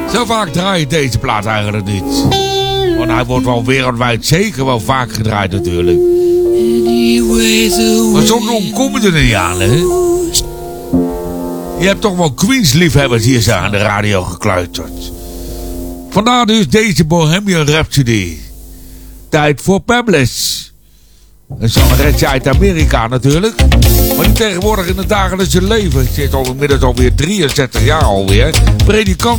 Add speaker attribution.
Speaker 1: Zo vaak draai je deze plaat eigenlijk niet. Want hij wordt wel wereldwijd zeker wel vaak gedraaid natuurlijk. Maar soms ontkom je er niet aan, hè? Je hebt toch wel Queens liefhebbers hier zo aan de radio gekluisterd. Vandaar dus deze Bohemian Rhapsody. Tijd voor Pamela's. Een zangeretje uit Amerika natuurlijk. Maar die tegenwoordig in het dagelijkse leven zit al inmiddels alweer 63 jaar alweer. Predikant